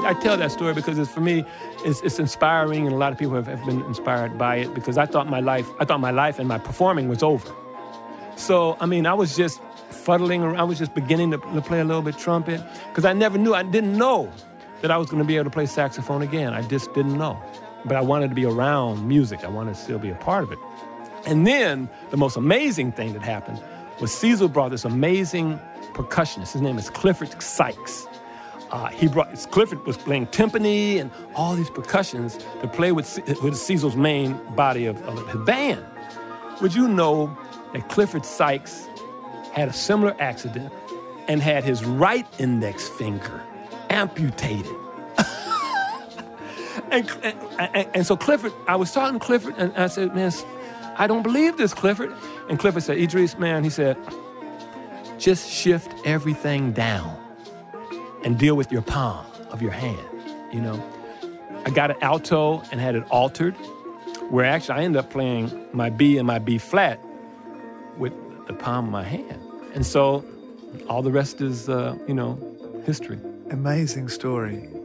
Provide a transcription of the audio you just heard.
I tell that story because for me, it's inspiring, and a lot of people have been inspired by it because I thought my life and my performing was over. So, I mean, I was just fuddling around. I was just beginning to play a little bit trumpet because I didn't know that I was going to be able to play saxophone again. I just didn't know. But I wanted to be around music. I wanted to still be a part of it. And then the most amazing thing that happened was Cecil brought this amazing percussionist. His name is Clifford Sykes. Clifford was playing timpani and all these percussions to play with Cecil's main body of his band. Would you know that Clifford Sykes had a similar accident and had his right index finger amputated? and so Clifford, I was talking to Clifford, and I said, man, I don't believe this, Clifford. And Clifford said, Idris, man, he said, just shift everything down and deal with your palm of your hand, you know. I got an alto and had it altered, where actually I ended up playing my B and my B flat with the palm of my hand. And so all the rest is, history. Amazing story.